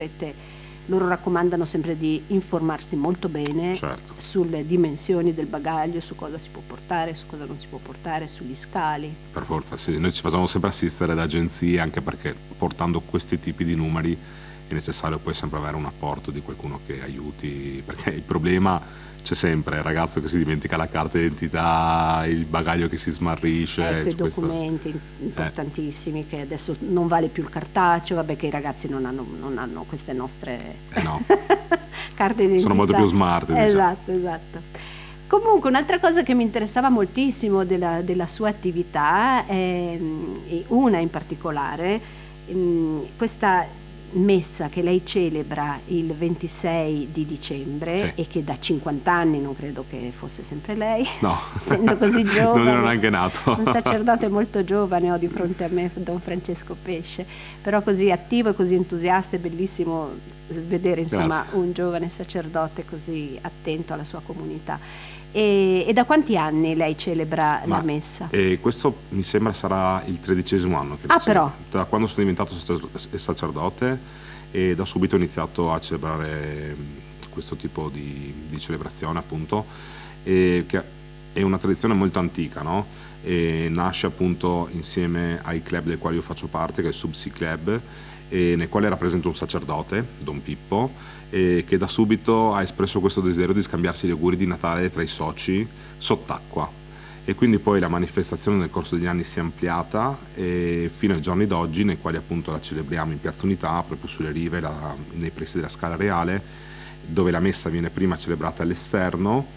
Loro raccomandano sempre di informarsi molto bene, certo, sulle dimensioni del bagaglio, su cosa si può portare, su cosa non si può portare, sugli scali. per forza sì. Noi ci facciamo sempre assistere da agenzie, anche perché portando questi tipi di numeri è necessario poi sempre avere un apporto di qualcuno che aiuti, perché il problema c'è sempre, il ragazzo che si dimentica la carta d'identità, il bagaglio che si smarrisce. Ecco, i c'è questo- documenti importantissimi, che adesso non vale più il cartaceo, vabbè che i ragazzi non hanno queste nostre no, carte d'identità. sono molto più smart, diciamo. Esatto, esatto. Comunque un'altra cosa che mi interessava moltissimo della sua attività, e una in particolare, questa messa che lei celebra il 26 di dicembre, Sì. e che da 50 anni non credo che fosse sempre lei, No, essendo così giovane, non ero neanche nato. un sacerdote molto giovane ho di fronte a me, Don Francesco Pesce, però così attivo e così entusiasta, è bellissimo vedere insomma Grazie. un giovane sacerdote così attento alla sua comunità. E da quanti anni lei celebra la messa? Questo mi sembra sarà il 13° anno che Ah, lo celebro. però. Da quando sono diventato sacerdote, e da subito ho iniziato a celebrare questo tipo di celebrazione, appunto, che è una tradizione molto antica, no? E nasce appunto insieme ai club del quale io faccio parte, che è il Subsea Club, nel quale rappresento un sacerdote, Don Pippo, che da subito ha espresso questo desiderio di scambiarsi gli auguri di Natale tra i soci sott'acqua, e quindi poi la manifestazione nel corso degli anni si è ampliata, fino ai giorni d'oggi, nei quali appunto la celebriamo in Piazza Unità, proprio sulle rive, nei pressi della Scala Reale, dove la messa viene prima celebrata all'esterno,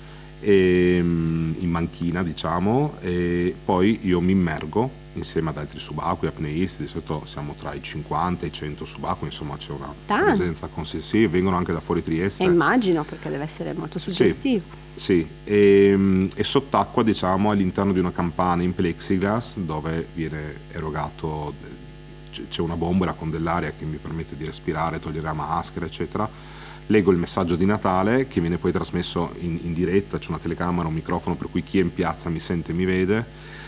in manchina, diciamo, e poi io mi immergo insieme ad altri subacquei, apneisti. Di solito siamo tra i 50 e i 100 subacquei, insomma c'è una presenza consistente, vengono anche da fuori Trieste. Immagino, perché deve essere molto suggestivo. Sì, e sott'acqua, diciamo, all'interno di una campana in plexiglass, dove viene erogato, c'è una bombola con dell'aria che mi permette di respirare, togliere la maschera, eccetera. Leggo il messaggio di Natale, che viene poi trasmesso in diretta, c'è una telecamera, un microfono, per cui chi è in piazza mi sente e mi vede,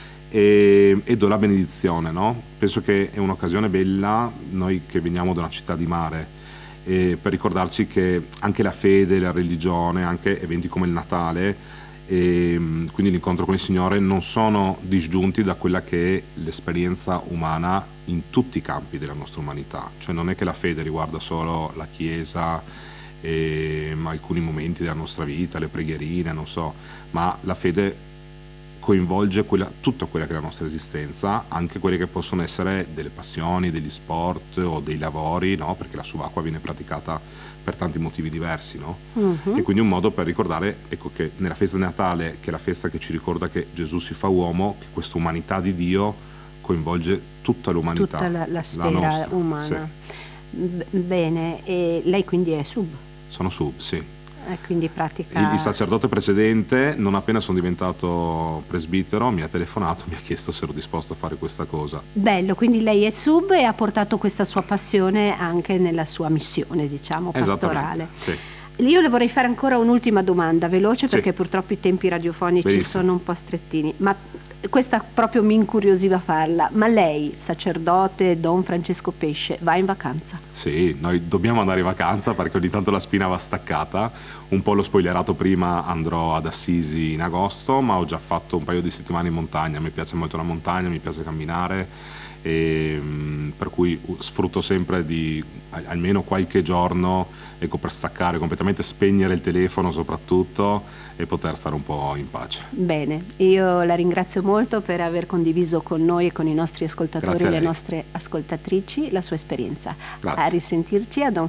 e do la benedizione, no? Penso che è un'occasione bella, noi che veniamo da una città di mare, per ricordarci che anche la fede, la religione, anche eventi come il Natale, quindi l'incontro con il Signore, non sono disgiunti da quella che è l'esperienza umana in tutti i campi della nostra umanità. Cioè non è che la fede riguarda solo la Chiesa, alcuni momenti della nostra vita, le preghierine, non so, ma la fede coinvolge tutta quella che è la nostra esistenza, anche quelle che possono essere delle passioni, degli sport o dei lavori, no? Perché la subacquea viene praticata per tanti motivi diversi, no? E quindi un modo per ricordare, ecco, che nella festa di Natale, che è la festa che ci ricorda che Gesù si fa uomo, che questa umanità di Dio coinvolge tutta l'umanità, tutta la sfera umana. Sì. Bene, e lei quindi è sub? Sono sub, sì. Quindi pratica... Il sacerdote precedente, non appena sono diventato presbitero, mi ha telefonato, mi ha chiesto se ero disposto a fare questa cosa. Bello, quindi lei è sub e ha portato questa sua passione anche nella sua missione, diciamo, pastorale. Sì. Io le vorrei fare ancora un'ultima domanda, veloce, sì, perché purtroppo i tempi radiofonici benissimo, sono un po' strettini, ma questa proprio mi incuriosiva farla. Ma lei, sacerdote Don Francesco Pesce, va in vacanza? Sì, noi dobbiamo andare in vacanza perché ogni tanto la spina va staccata. Un po' l'ho spoilerato prima, andrò ad Assisi in agosto, ma ho già fatto un paio di settimane in montagna. Mi piace molto la montagna, mi piace camminare, per cui sfrutto sempre di almeno qualche giorno, ecco, per staccare completamente, spegnere il telefono soprattutto, e poter stare un po' in pace. Bene, io la ringrazio molto per aver condiviso con noi e con i nostri ascoltatori e le nostre ascoltatrici la sua esperienza. Grazie. A risentirci, a Don